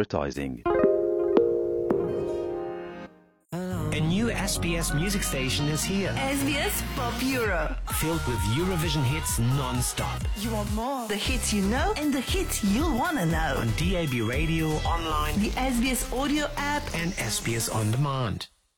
advertising. A new SBS music station is here. SBS Pop Euro. Filled with Eurovision hits non-stop. You want more? The hits you know and the hits you'll want to know. On DAB radio, online, the SBS audio app, and SBS On Demand.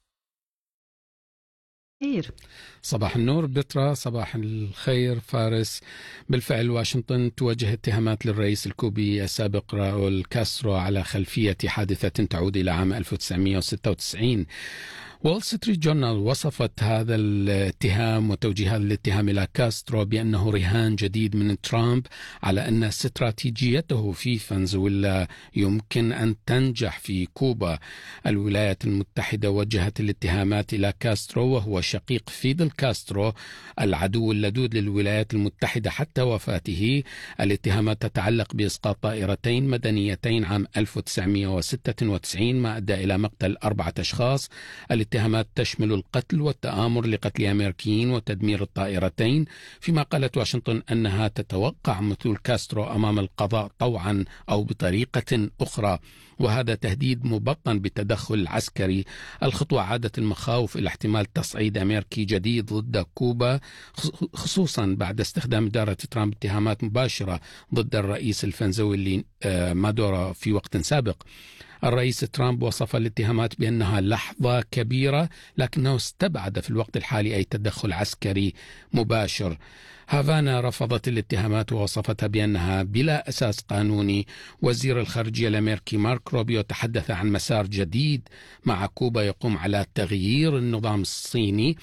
صباح النور بترا، صباح الخير فارس. بالفعل واشنطن توجه اتهامات للرئيس الكوبي السابق راؤول كاسترو على خلفية حادثة تعود إلى عام 1996. وول ستريت جورنال وصفت هذا الاتهام وتوجيه هذا الاتهام إلى كاسترو بأنه رهان جديد من ترامب على أن استراتيجيته في فنزويلا يمكن أن تنجح في كوبا. الولايات المتحدة وجهت الاتهامات إلى كاسترو وهو شقيق فيدل كاسترو العدو اللدود للولايات المتحدة حتى وفاته. الاتهامات تتعلق بإسقاط طائرتين مدنيتين عام 1996 ما أدى إلى مقتل 4 أشخاص. الاتهامات تشمل القتل والتآمر لقتل أمريكيين وتدمير الطائرتين، فيما قالت واشنطن أنها تتوقع مثول كاسترو أمام القضاء طوعا أو بطريقة أخرى، وهذا تهديد مبطن بالتدخل العسكري. الخطوة عادت المخاوف إلى احتمال تصعيد أمريكي جديد ضد كوبا، خصوصا بعد استخدام إدارة ترامب اتهامات مباشرة ضد الرئيس الفنزويلي مادورو في وقت سابق. الرئيس ترامب وصف الاتهامات بأنها لحظة كبيرة، لكنه استبعد في الوقت الحالي أي تدخل عسكري مباشر. هافانا رفضت الاتهامات ووصفتها بأنها بلا أساس قانوني. وزير الخارجية الأمريكي مارك روبيو تحدث عن مسار جديد مع كوبا يقوم على تغيير النظام الصيني،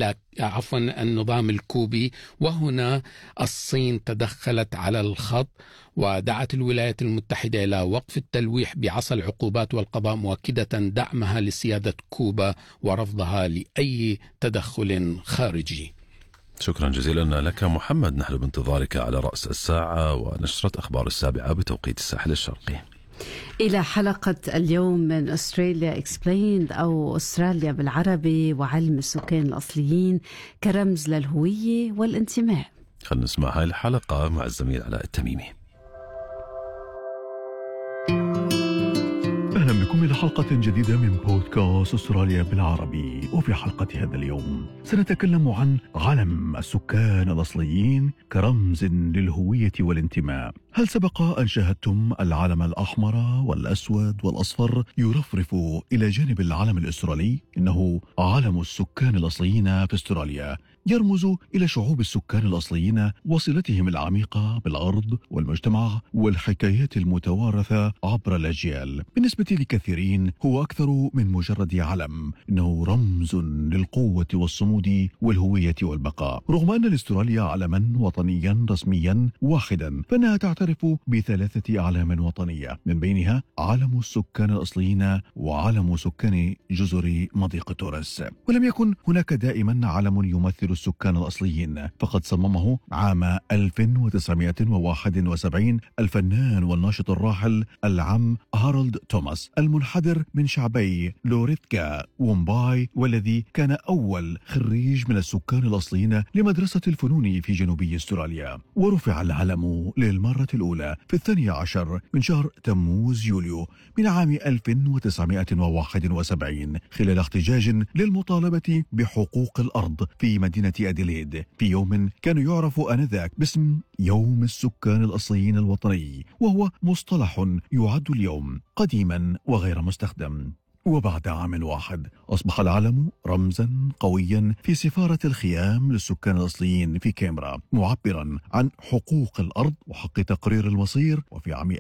النظام الكوبي، وهنا الصين تدخلت على الخط ودعت الولايات المتحدة إلى وقف التلويح بعصا العقوبات والقضاء، مؤكدة دعمها لسيادة كوبا ورفضها لأي تدخل خارجي. شكرا جزيلا لك محمد، نحن بانتظارك على رأس الساعة ونشرة أخبار 7 بتوقيت الساحل الشرقي. إلى حلقة اليوم من أستراليا إكسبليند أو أستراليا بالعربي وعلم السكان الأصليين كرمز للهوية والانتماء. خلينا نسمع هاي الحلقة مع الزميل علاء التميمي. أهلا بكم إلى حلقة جديدة من بودكاست أستراليا بالعربي. وفي حلقة هذا اليوم سنتكلم عن علم السكان الأصليين كرمز للهوية والانتماء. هل سبق أن شاهدتم العلم الأحمر والأسود والأصفر يرفرف إلى جانب العلم الأسترالي؟ إنه علم السكان الأصليين في أستراليا، يرمز إلى شعوب السكان الأصليين وصلتهم العميقة بالأرض والمجتمع والحكايات المتوارثة عبر الأجيال. بالنسبة لكثيرين هو أكثر من مجرد علم، إنه رمز للقوة والصمود والهوية والبقاء. رغم أن الأستراليا علما وطنيا رسميا واحدا، فإنها تعترف ب3 أعلام وطنية، من بينها علم السكان الأصليين وعلم سكان جزر مضيق تورس. ولم يكن هناك دائما علم يمثل السكان الأصليين، فقد صممه عام 1971 الفنان والناشط الراحل العم هارولد توماس، المنحدر من شعبي لوريتكا ومباي، والذي كان أول خريج من السكان الأصليين لمدرسة الفنون في جنوبي استراليا. ورفع العلم للمرة الأولى في 12 من شهر تموز يوليو من عام 1971 خلال احتجاج للمطالبة بحقوق الأرض في مدينة أديليد، في يوم كان يعرف آنذاك باسم يوم السكان الأصليين الوطني، وهو مصطلح يعد اليوم قديما وغير مستخدم. وبعد عام واحد أصبح العلم رمزا قويا في سفارة الخيام للسكان الأصليين في كامبرا، معبرا عن حقوق الأرض وحق تقرير المصير. وفي عام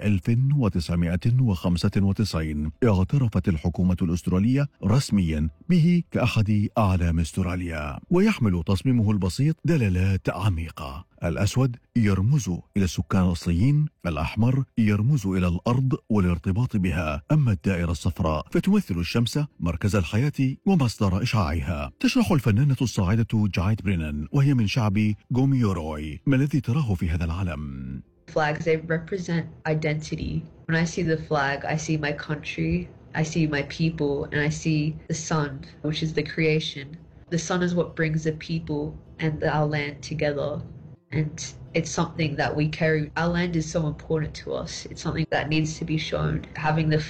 1995 اعترفت الحكومة الأسترالية رسميا به كأحد أعلام استراليا، ويحمل تصميمه البسيط دلالات عميقة. الأسود يرمز إلى السكان الأصليين، الأحمر يرمز إلى الأرض والارتباط بها، أما الدائرة الصفراء فتمثل الشمس مركز الحياة ومصدر إشعاعها. تشرح الفنانة الصاعدة جايد برينان وهي من شعب غوميوروي ما الذي تراه في هذا العلم. Flags, they represent identity. When I see the flag, I see my country, I see my people, and I see the sun, which is the creation. The sun is what brings the people and our land together. And it's something that we carry. Our land is so important to us. It's something that needs to be shown. Having the